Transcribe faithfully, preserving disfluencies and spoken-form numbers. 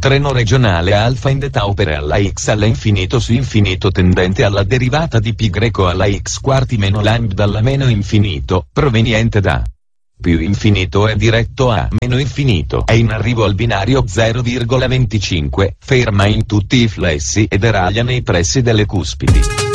treno regionale alfa in eta opera alla x alla infinito su infinito tendente alla derivata di pi greco alla x quarti meno lambda alla meno infinito, proveniente da più infinito è diretto a meno infinito, è in arrivo al binario zero virgola venticinque, ferma in tutti i flessi e deraglia nei pressi delle cuspidi.